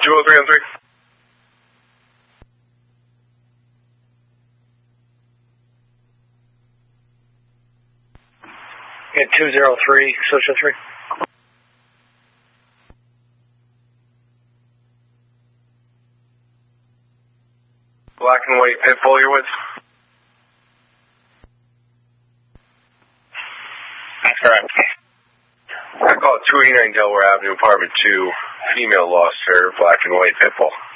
203 on 3. Yeah, 203, Social 3. Black and white pit bull you're with? That's correct. I call it 289 Delaware Avenue, apartment 2. Female lost her black and white pit bull.